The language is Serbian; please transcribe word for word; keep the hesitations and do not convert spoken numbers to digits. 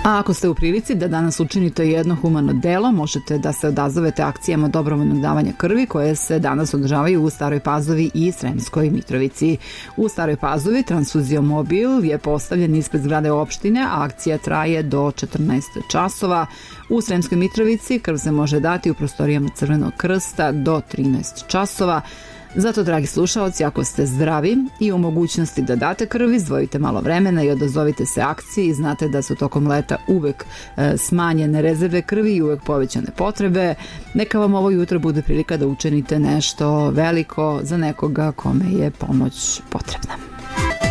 A ako ste u prilici da danas učinite jedno humano delo, možete da se odazovete akcijama dobrovoljnog davanja krvi koje se danas održavaju u Staroj Pazovi i Sremskoj Mitrovici. U Staroj Pazovi transfuziomobil je postavljen ispred zgrade opštine, a akcija traje do četrnaest časova. U Sremskoj Mitrovici krv se može dati u prostorijama Crvenog krsta do trinaest časova. Zato, dragi slušaoci, ako ste zdravi i u mogućnosti da date krv, izdvojite malo vremena i odazovite se akciji i znate da su tokom leta uvek e, smanjene rezerve krvi i uvek povećane potrebe. Neka vam ovo jutro bude prilika da učinite nešto veliko za nekoga kome je pomoć potrebna.